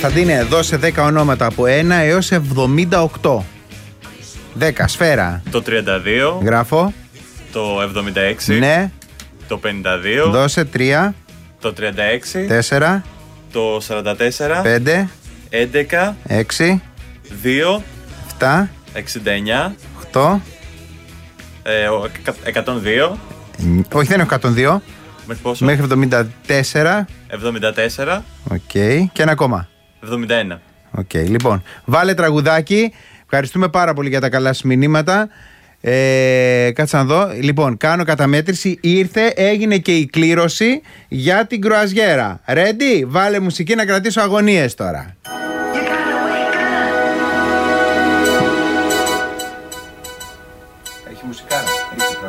Κωνσταντίνε, δώσε 10 ονόματα από 1 έως 78. 10, σφαίρα. Το 32. Γράφω. Το 76. Ναι. Το 52. Δώσε 3. Το 36. 4. Το 44. 5. 11. 6. 2. 7. 69. 8. 102. Όχι, δεν έχω 102. Μέχρι πόσο? Μέχρι 74. 74. Οκ. Και ένα ακόμα. 71. Οκ. Λοιπόν, βάλε τραγουδάκι. Ευχαριστούμε πάρα πολύ για τα καλά σου μηνύματα. Κάτσε να δω. Λοιπόν, κάνω καταμέτρηση. Ήρθε, έγινε και η κλήρωση για την κρουαζιέρα. Ready? Βάλε μουσική να κρατήσω αγωνίες τώρα.